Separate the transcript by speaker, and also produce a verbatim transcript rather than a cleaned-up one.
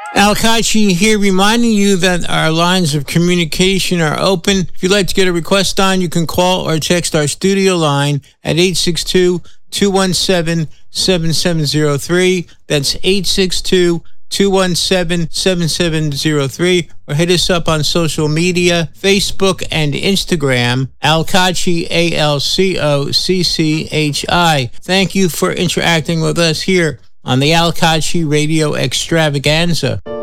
Speaker 1: Al Kachi here, reminding you that our lines of communication are open. If you'd like to get a request on, you can call or text our studio line at eight six two, two one seven, seven seven zero three. That's eight six two, two one seven, seven seven zero three. Or hit us up on social media, Facebook and Instagram, Al Kachi, A L C O C C H I. Thank you for interacting with us here on the Al Kachi Radio Extravaganza.